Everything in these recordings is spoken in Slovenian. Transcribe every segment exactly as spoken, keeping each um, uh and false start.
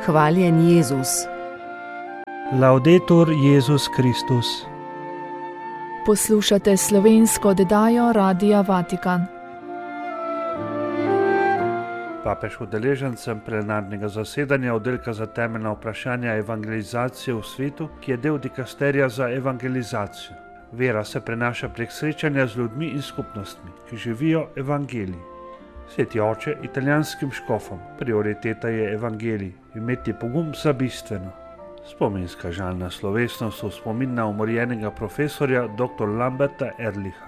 Hvaljen Jezus. Laudetur Jezus Kristus. Poslušate slovensko oddajo Radia Vatikan. Papež udeležencem plenarnega zasedanja oddelka za temeljna vprašanja evangelizacije v svetu, ki je del dikasterija za evangelizacijo. Vera se prenaša prek srečanja z ljudmi in skupnostmi, ki živijo evangelij. Sveti oče italijanskim škofom, prioriteta je evangelij, imeti pogum za bistveno. Spominska žalna slovesnost v spomin na umorjenega profesorja dr. Lamberta Ehrlicha.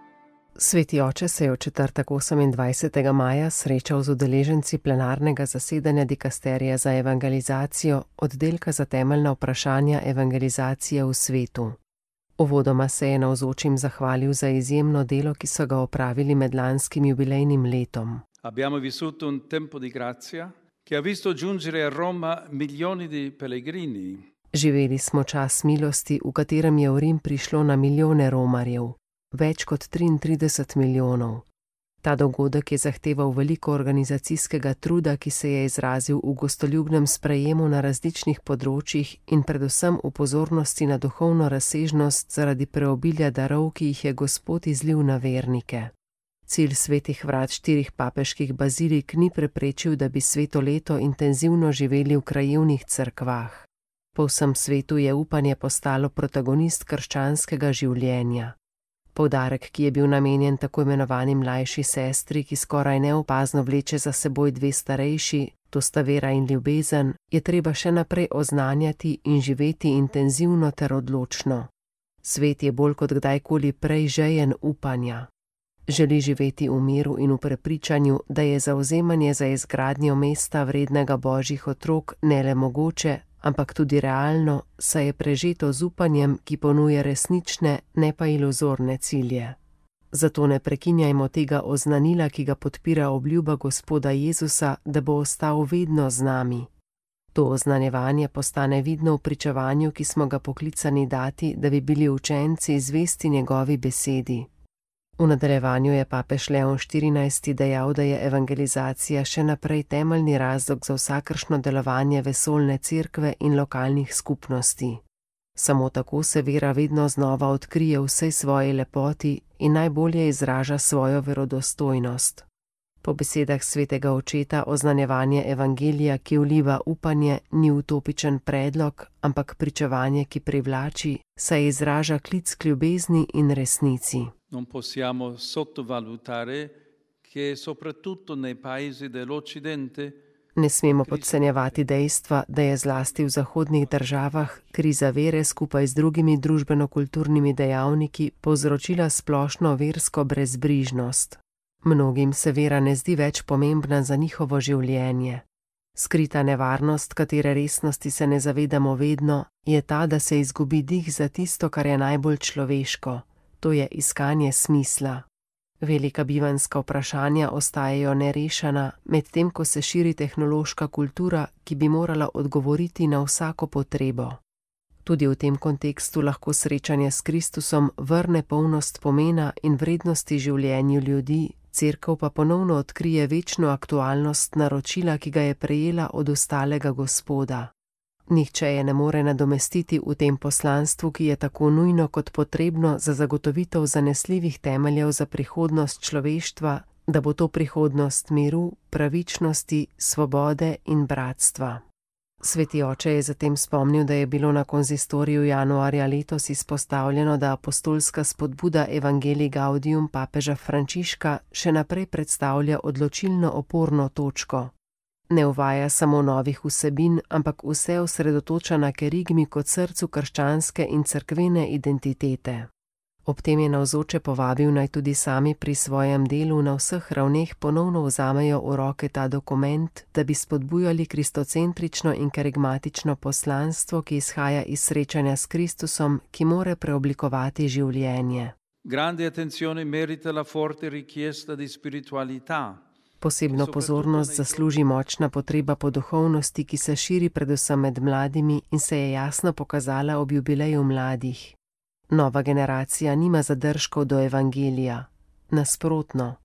Sveti oče se je v četrtek osemindvajsetega maja srečal z udeleženci plenarnega zasedanja dikasterija za evangelizacijo, oddelka za temeljna vprašanja evangelizacije v svetu. Uvodoma se je navzočim zahvalil za izjemno delo, ki so ga opravili med lanskim jubilejnim letom. Abbiamo vissuto un tempo di grazia che ha visto giungere a Roma milioni di pellegrini. Živeli smo čas milosti, v katerem je v Rim prišlo na milijone romarjev, več kot triintrideset milijonov. Ta dogodek je zahteval veliko organizacijskega truda, ki se je izrazil v gostoljubnem sprejemu na različnih področjih in predvsem v pozornosti na duhovno razsežnost zaradi preobilja darov, ki jih je Gospod izlil na vernike. Cilj svetih vrat štirih papeških bazilik ni preprečil, da bi sveto leto intenzivno živeli v krajevnih cerkvah. Po vsem svetu je upanje postalo protagonist krščanskega življenja. Poudarek, ki je bil namenjen tako imenovani mlajši sestri, ki skoraj neopazno vleče za seboj dve starejši, to sta vera in ljubezen, je treba še naprej oznanjati in živeti intenzivno ter odločno. Svet je bolj kot kdajkoli prej žejen upanja. Želi živeti v miru in v prepričanju, da je zavzemanje za izgradnjo mesta vrednega božjih otrok ne le mogoče, ampak tudi realno, saj je prežeto z upanjem, ki ponuja resnične, ne pa iluzorne cilje. Zato ne prekinjajmo tega oznanila, ki ga podpira obljuba Gospoda Jezusa, da bo ostal vedno z nami. To oznanjevanje postane vidno v pričevanju, ki smo ga poklicani dati, da bi bili učenci zvesti njegovi besedi. V nadaljevanju je papež Leon štirinajsti dejal, da je evangelizacija še naprej temeljni razlog za vsakršno delovanje vesoljne cerkve in lokalnih skupnosti. Samo tako se vera vedno znova odkrije v vsej svoji lepoti in najbolje izraža svojo verodostojnost. Po besedah svetega očeta oznanjevanje evangelija, ki vliva upanje, ni utopičen predlog, ampak pričevanje, ki privlači, saj izraža klic k ljubezni in resnici. Non possiamo sottovalutare che soprattutto nei paesi dell'Occidente Ne smemo podcenjevati dejstva, da je zlasti v zahodnih državah kriza vere skupaj z drugimi družbeno-kulturnimi dejavniki povzročila splošno versko brezbrižnost. Mnogim se vera ne zdi več pomembna za njihovo življenje. Skrita nevarnost, katere resnosti se ne zavedamo vedno, je ta, da se izgubi dih za tisto, kar je najbolj človeško. To je iskanje smisla. Velika bivanjska vprašanja ostajajo nerešena, medtem ko se širi tehnološka kultura, ki bi morala odgovoriti na vsako potrebo. Tudi v tem kontekstu lahko srečanje s Kristusom vrne polnost pomena in vrednosti življenju ljudi, Cerkev pa ponovno odkrije večno aktualnost naročila, ki ga je prejela od ostalega Gospoda. Nihče je ne more nadomestiti v tem poslanstvu, ki je tako nujno kot potrebno za zagotovitev zanesljivih temeljev za prihodnost človeštva, da bo to prihodnost miru, pravičnosti, svobode in bratstva. Sveti oče je zatem spomnil, da je bilo na konzistoriju januarja letos izpostavljeno, da apostolska spodbuda Evangelii Gaudium papeža Frančiška še naprej predstavlja odločilno oporno točko. Ne uvaja samo novih vsebin, ampak vse osredotoča na kerigmi kot srcu krščanske in cerkvene identitete. Ob tem je navzoče povabil naj tudi sami pri svojem delu na vseh ravneh ponovno vzamejo v roke ta dokument, da bi spodbujali kristocentrično in kerigmatično poslanstvo, ki izhaja iz srečanja s Kristusom, ki more preoblikovati življenje. Grande attenzione merita la forte richiesta di spiritualità. Posebno pozornost zasluži močna potreba po duhovnosti, ki se širi predvsem med mladimi in se je jasno pokazala ob jubileju mladih. Nova generacija nima zadržkov do evangelija. Nasprotno,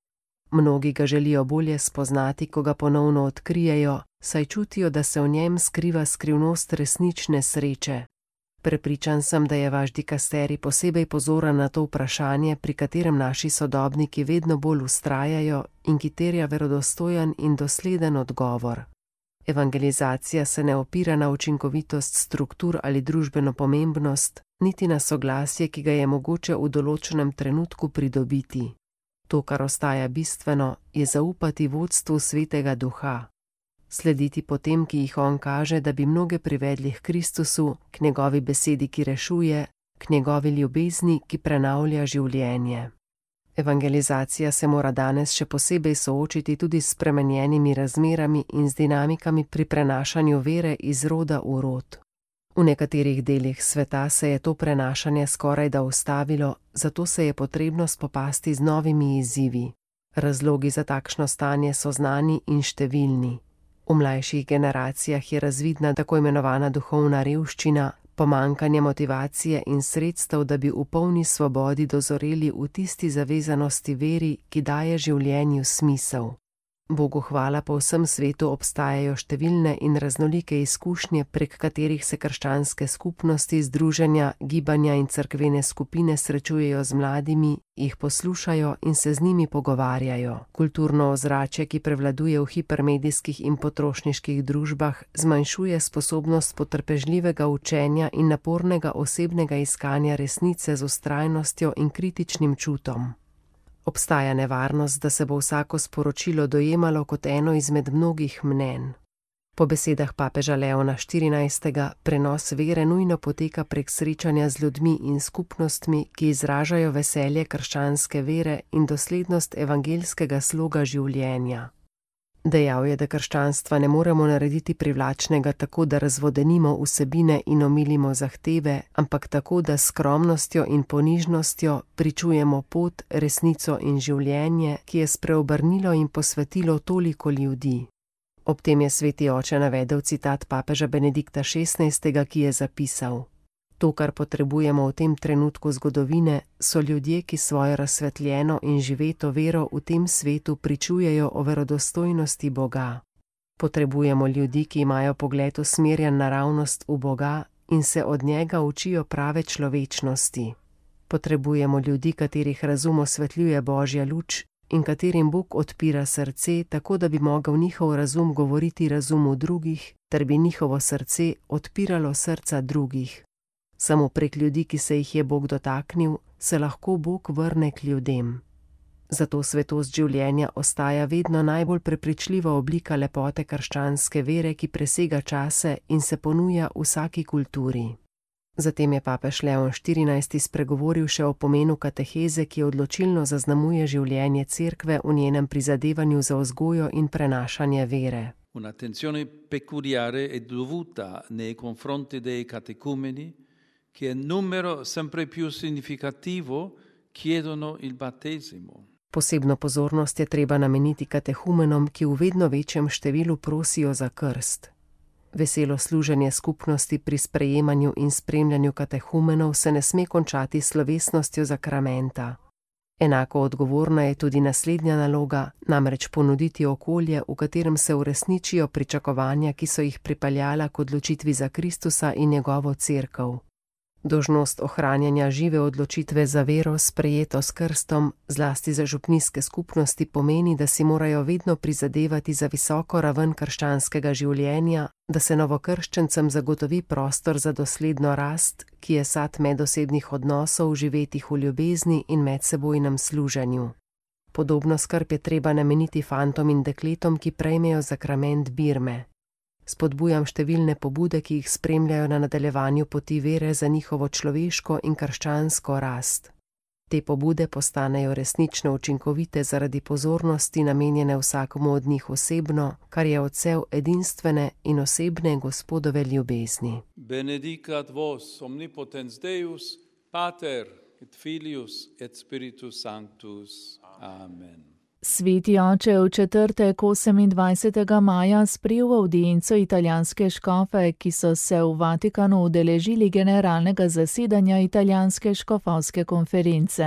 Mnogi ga želijo bolje spoznati, ko ga ponovno odkrijejo, saj čutijo, da se v njem skriva skrivnost resnične sreče. Prepričan sem, da je vaš dikasterij posebej pozoren na to vprašanje, pri katerem naši sodobniki vedno bolj vztrajajo in ki terja verodostojen in dosleden odgovor. Evangelizacija se ne opira na učinkovitost struktur ali družbeno pomembnost, niti na soglasje, ki ga je mogoče v določenem trenutku pridobiti. To, kar ostaja bistveno, je zaupati vodstvu Svetega Duha. Slediti potem, ki jih on kaže, da bi mnoge privedli k Kristusu, k njegovi besedi, ki rešuje, k njegovi ljubezni, ki prenavlja življenje. Evangelizacija se mora danes še posebej soočiti tudi s spremenjenimi razmerami in z dinamikami pri prenašanju vere iz roda v rod. V nekaterih delih sveta se je to prenašanje skoraj da ustavilo, zato se je potrebno spopasti z novimi izzivi. Razlogi za takšno stanje so znani in številni. V mlajših generacijah je razvidna tako imenovana duhovna revščina, pomanjkanje motivacije in sredstev, da bi v polni svobodi dozoreli v tisti zavezanosti veri, ki daje življenju smisel. Bogu hvala, po vsem svetu obstajajo številne in raznolike izkušnje, prek katerih se krščanske skupnosti, združenja, gibanja in cerkvene skupine srečujejo z mladimi, jih poslušajo in se z njimi pogovarjajo. Kulturno ozračje, ki prevladuje v hipermedijskih in potrošniških družbah, zmanjšuje sposobnost potrpežljivega učenja in napornega osebnega iskanja resnice z vztrajnostjo in kritičnim čutom. Obstaja nevarnost, da se bo vsako sporočilo dojemalo kot eno izmed mnogih mnenj. Po besedah papeža Leona štirinajstega prenos vere nujno poteka prek srečanja z ljudmi in skupnostmi, ki izražajo veselje krščanske vere in doslednost evangeljskega sloga življenja. Dejal je, da krščanstva ne moremo narediti privlačnega tako, da razvodenimo vsebine in omilimo zahteve, ampak tako, da s skromnostjo in ponižnostjo pričujemo pot, resnico in življenje, ki je spreobrnilo in posvetilo toliko ljudi. Ob tem je sveti oče navedel citat papeža Benedikta šestnajstega, ki je zapisal: To, kar potrebujemo v tem trenutku zgodovine, so ljudje, ki svojo razsvetljeno in živeto vero v tem svetu pričujejo o verodostojnosti Boga. Potrebujemo ljudi, ki imajo pogled usmerjen naravnost v Boga in se od njega učijo prave človečnosti. Potrebujemo ljudi, katerih razum osvetljuje Božja luč in katerim Bog odpira srce, tako da bi mogel njihov razum govoriti razumu drugih, ter bi njihovo srce odpiralo srca drugih. Samo prek ljudi, ki se jih je Bog dotaknil, se lahko Bog vrne k ljudem. Zato svetost življenja ostaja vedno najbolj prepričljiva oblika lepote krščanske vere, ki presega čase in se ponuja vsaki kulturi. Zatem je papež Leon štirinajsti spregovoril še o pomenu kateheze, ki odločilno zaznamuje življenje cerkve v njenem prizadevanju za vzgojo in prenašanje vere. Un'attenzione peculiare è dovuta nei confronti dei catecumeni che in numero sempre più significativo chiedono il battesimo. Posebno pozornost je treba nameniti katehumenom, ki v vedno večjem številu prosijo za krst. Veselo služenje skupnosti pri sprejemanju in spremljanju katehumenov se ne sme končati s slovesnostjo zakramenta. Enako odgovorna je tudi naslednja naloga, namreč ponuditi okolje, v katerem se uresničijo pričakovanja, ki so jih pripeljala k odločitvi za Kristusa in njegovo cerkev. Dolžnost ohranjanja žive odločitve za vero, sprejeto s krstom, zlasti za župnijske skupnosti, pomeni, da si morajo vedno prizadevati za visoko raven krščanskega življenja, da se novokrščencem zagotovi prostor za dosledno rast, ki je sad medosebnih odnosov, živetih v ljubezni in medsebojnem služenju. Podobno skrb je treba nameniti fantom in dekletom, ki prejmejo zakrament birme. Spodbujam številne pobude, ki jih spremljajo na nadaljevanju poti vere za njihovo človeško in krščansko rast. Te pobude postanejo resnično učinkovite zaradi pozornosti namenjene vsakomu od njih osebno, kar je odsev edinstvene in osebne Gospodove ljubezni. Benedicat vos omnipotens Deus, Pater et Filius et Spiritus Sanctus. Amen. Sveti oče v četrtek osemindvajsetega maja sprejel avdienco italijanske škofe, ki so se v Vatikanu udeležili generalnega zasedanja italijanske škofovske konference.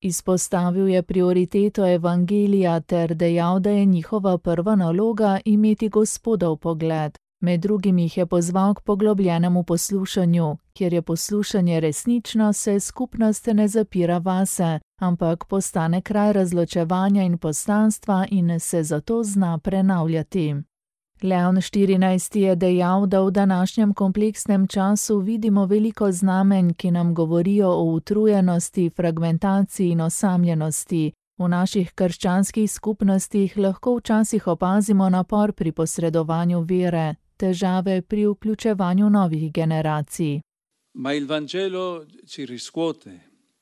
Izpostavil je prioriteto evangelija ter dejal, da je njihova prva naloga imeti Gospodov pogled. Med drugim jih je pozval k poglobljenemu poslušanju, kjer je poslušanje resnično, se skupnost ne zapira vase, ampak postane kraj razločevanja in postanstva in se zato zna prenavljati. Leon štirinajsti je dejal, da v današnjem kompleksnem času vidimo veliko znamenj, ki nam govorijo o utrujenosti, fragmentaciji in osamljenosti. V naših krščanskih skupnostih lahko včasih opazimo napor pri posredovanju vere, težave pri vključevanju novih generacij. Ma il Vangelo ci riscuote.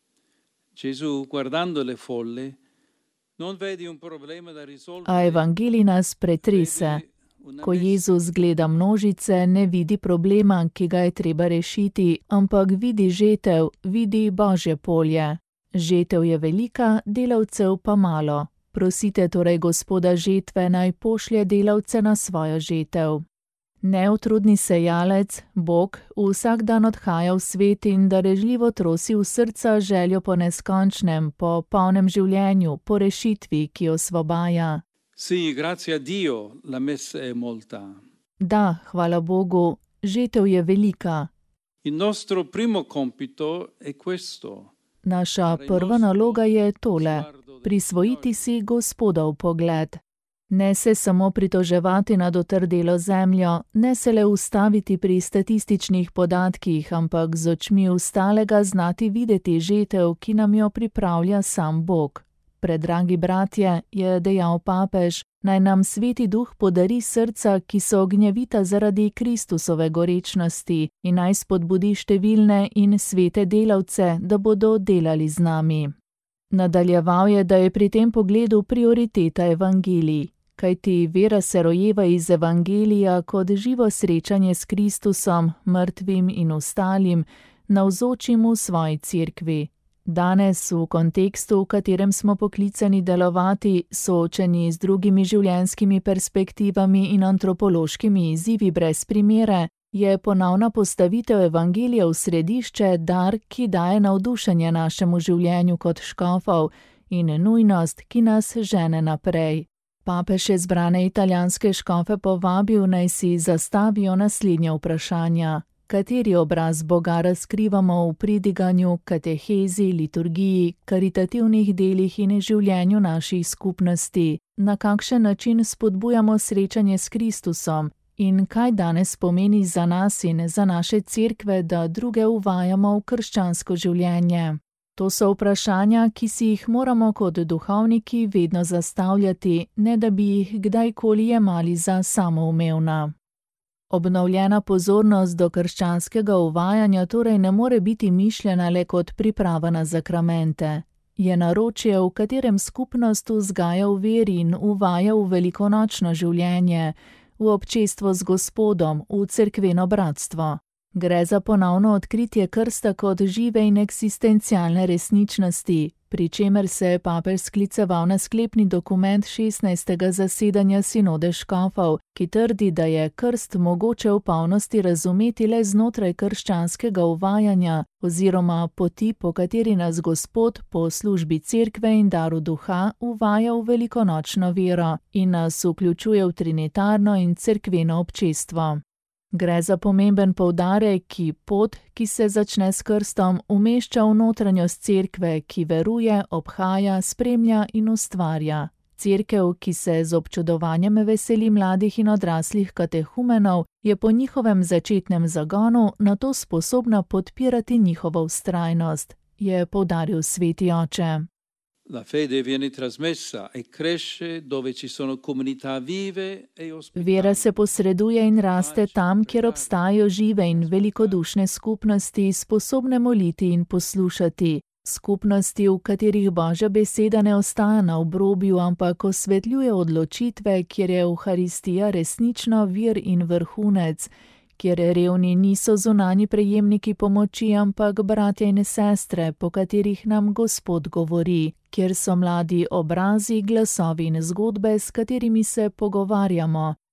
Gesù, guardando le folle, non vedi un problema da risolvere. A evangelij nas pretrese. Ko Jezus gleda množice, ne vidi problema, ki ga je treba rešiti, ampak vidi žetev, vidi Božje polje. Žetev je velika, delavcev pa malo. Prosite torej Gospoda žetve, naj pošlje delavce na svojo žetev. Neutrudni sejalec, Bog, vsak dan odhaja v svet in darežljivo trosi v srca željo po neskončnem, po polnem življenju, po rešitvi, ki osvobaja. Sì, grazie a Dio, la messa è molta. Da, hvala Bogu, žetev je velika. Il nostro primo compito è questo. Naša prva naloga je tole, prisvojiti si Gospodov pogled. Ne se samo pritoževati nad otrdelo zemljo, ne se le ustaviti pri statističnih podatkih, ampak z očmi ustalega znati videti žetev, ki nam jo pripravlja sam Bog. Predragi bratje, je dejal papež, naj nam Sveti Duh podari srca, ki so gnjevita zaradi Kristusove gorečnosti, in naj spodbudi številne in svete delavce, da bodo delali z nami. Nadaljeval je, da je pri tem pogledu prioriteta evangelij, kajti vera se rojeva iz evangelija kot živo srečanje s Kristusom, mrtvim in ostalim, navzočim v svoji cerkvi. Danes, v kontekstu, v katerem smo poklicani delovati, soočeni z drugimi življenjskimi perspektivami in antropološkimi izzivi brez primere, je ponovna postavitev evangelija v središče dar, ki daje navdušenje našemu življenju kot škofov in nujnost, ki nas žene naprej. Papež je zbrane italijanske škofe povabil, naj si zastavijo naslednja vprašanja. Kateri obraz Boga razkrivamo v pridiganju, katehezi, liturgiji, karitativnih delih in življenju naših skupnosti? Na kakšen način spodbujamo srečanje s Kristusom? In kaj danes pomeni za nas in za naše cerkve, da druge uvajamo v krščansko življenje? To so vprašanja, ki si jih moramo kot duhovniki vedno zastavljati, ne da bi jih kdajkoli jemali za samoumevna. Obnovljena pozornost do krščanskega uvajanja torej ne more biti mišljena le kot priprava na zakramente. Je naročje, v katerem skupnost vzgaja v veri in uvaja v velikonočno življenje, v občestvo z Gospodom, v cerkveno bratstvo. Gre za ponovno odkritje krsta kot žive in eksistencialne resničnosti, pri čemer se je papež skliceval na sklepni dokument šestnajstega zasedanja sinode škofov, ki trdi, da je krst mogoče v polnosti razumeti le znotraj krščanskega uvajanja oziroma poti, po kateri nas Gospod po službi cerkve in daru duha uvaja v velikonočno vero in nas vključuje v trinitarno in cerkveno občestvo. Gre za pomemben poudarek, ki pot, ki se začne s krstom, umešča v notranjost cerkve, ki veruje, obhaja, spremlja in ustvarja. Cerkev, ki se z občudovanjem veseli mladih in odraslih katehumenov, je po njihovem začetnem zagonu nato sposobna podpirati njihovo vztrajnost, je poudaril sveti oče. La fede viene trasmessa e cresce dove ci sono comunità vive e ospitanti. Vera se posreduje in raste tam, kjer obstajajo žive in velikodušne skupnosti, sposobne moliti in poslušati. Skupnosti, v katerih Božja beseda ne ostaja na obrobju, ampak osvetljuje odločitve, kjer je Evharistija resnično vir in vrhunec, kjer revni niso zunanji prejemniki pomoči, ampak bratje in sestre, po katerih nam Gospod govori, kjer so mladi obrazi, glasovi in zgodbe, s katerimi se pogovarjamo,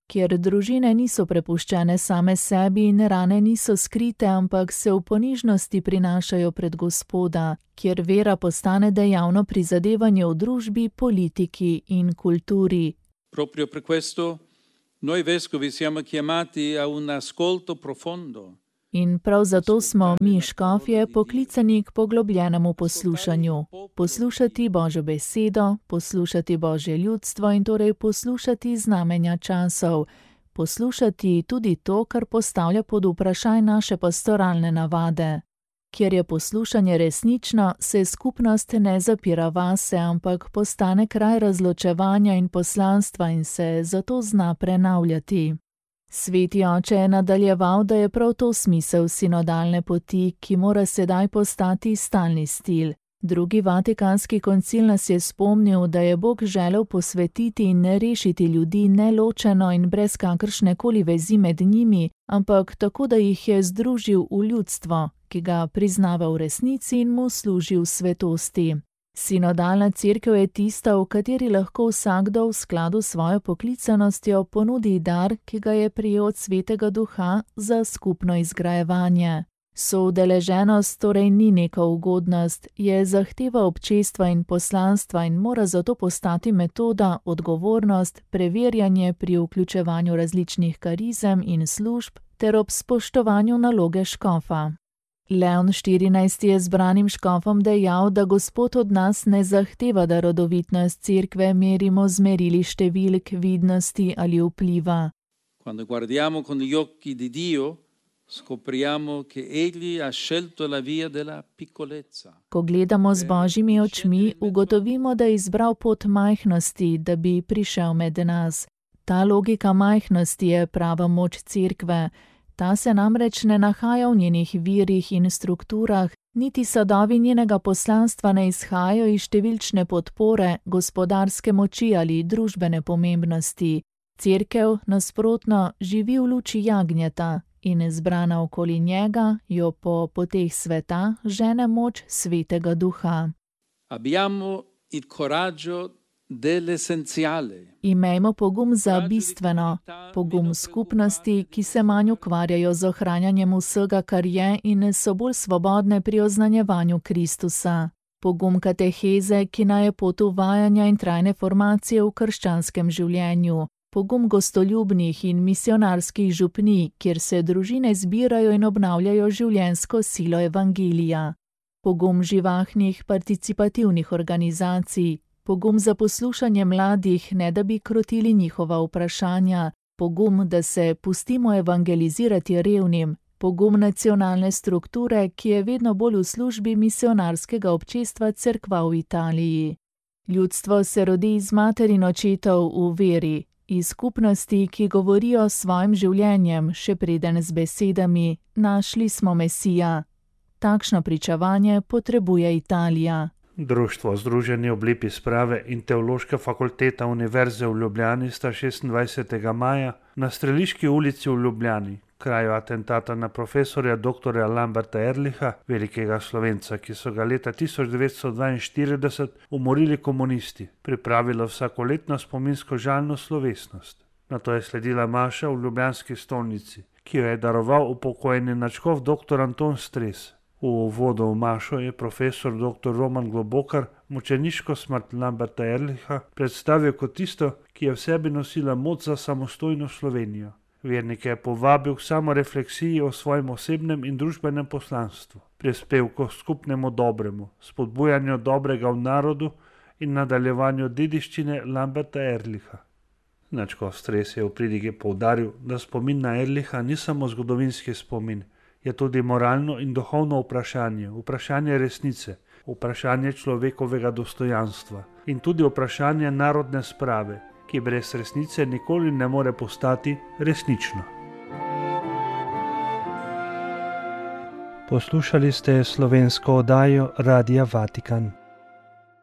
kjer družine niso prepuščene same sebi in rane niso skrite, ampak se v ponižnosti prinašajo pred Gospoda, kjer vera postane dejavno prizadevanje v družbi, politiki in kulturi. Proprio per questo noi vescovi siamo chiamati a un ascolto profondo. In prav zato smo mi, škofje, poklicani k poglobljenemu poslušanju. Poslušati Božjo besedo, poslušati Božje ljudstvo in torej poslušati znamenja časov. Poslušati tudi to, kar postavlja pod vprašaj naše pastoralne navade. Kjer je poslušanje resnično, se skupnost ne zapira vase, ampak postane kraj razločevanja in poslanstva in se zato zna prenavljati. Sveti oče je nadaljeval, da je prav to smisel sinodalne poti, ki mora sedaj postati stalni stil. Drugi vatikanski koncil nas je spomnil, da je Bog želel posvetiti in ne rešiti ljudi neločeno in brez kakršne koli vezi med njimi, ampak tako, da jih je združil v ljudstvo, ki ga priznava v resnici in mu služi v svetosti. Sinodalna cerkev je tista, v kateri lahko vsakdo v skladu s svojo poklicanostjo ponudi dar, ki ga je prejel od Svetega Duha za skupno izgrajevanje. Soudeleženost torej ni neka ugodnost, je zahteva občestva in poslanstva in mora zato postati metoda, odgovornost, preverjanje pri vključevanju različnih karizem in služb ter ob spoštovanju naloge škofa. Leon štirinajsti je zbranim škofom dejal, da Gospod od nas ne zahteva, da rodovitnost cerkve merimo z merili številk, vidnosti ali vpliva. Quando guardiamo con gli occhi di Dio, scopriamo che Egli ha scelto la via della piccolezza. Ko gledamo z Božjimi očmi, ugotovimo, da je izbral pot majhnosti, da bi prišel med nas. Ta logika majhnosti je prava moč cerkve. Ta se namreč ne nahaja v njenih virih in strukturah, niti sadovi njenega poslanstva ne izhajajo iz številčne podpore, gospodarske moči ali družbene pomembnosti. Cerkev, nasprotno, živi v luči jagnjeta in zbrana okoli njega jo po poteh sveta žene moč Svetega Duha. Abbiamo il coraggio dell'essenziale. Imejmo pogum za bistveno, pogum skupnosti, ki se manj ukvarjajo z ohranjanjem vsega, kar je in so bolj svobodne pri oznanjevanju Kristusa. Pogum kateheze, ki naj je pot uvajanja in trajne formacije v krščanskem življenju. Pogum gostoljubnih in misionarskih župnij, kjer se družine zbirajo in obnavljajo življenjsko silo evangelija. Pogum živahnih participativnih organizacij. Pogum za poslušanje mladih, ne da bi krotili njihova vprašanja, pogum, da se pustimo evangelizirati revnim, pogum nacionalne strukture, ki je vedno bolj v službi misionarskega občestva cerkva v Italiji. Ljudstvo se rodi iz mater in očetov v veri, iz skupnosti, ki govorijo s svojim življenjem, še preden z besedami, našli smo Mesija. Takšno pričevanje potrebuje Italija. Društvo Združeni oblipi sprave in Teološka fakulteta Univerze v Ljubljani sta šestindvajsetega maja na Streliški ulici v Ljubljani, kraju atentata na profesorja doktorja Lamberta Ehrlicha, velikega Slovenca, ki so ga leta tisoč devetsto dvainštirideset umorili komunisti, pripravila vsakoletno spominsko žalno slovesnost. Nato je sledila maša v ljubljanski stolnici, ki jo je daroval upokojeni nadškof doktor Anton Stres. V uvodu v mašo je profesor doktor Roman Globokar mučeniško smrt Lamberta Ehrlicha predstavil kot tisto, ki je v sebi nosila moč za samostojno Slovenijo. Vernike je povabil k samorefleksiji o svojem osebnem in družbenem poslanstvu, prispevku k skupnemu dobremu, spodbujanju dobrega v narodu in nadaljevanju dediščine Lamberta Ehrlicha. Nadškof Stres je v pridigi poudaril, da spomin na Ehrlicha ni samo zgodovinski spomin, je tudi moralno in duhovno vprašanje, vprašanje resnice, vprašanje človekovega dostojanstva in tudi vprašanje narodne sprave, ki brez resnice nikoli ne more postati resnično. Poslušali ste slovensko oddajo Radia Vatikan.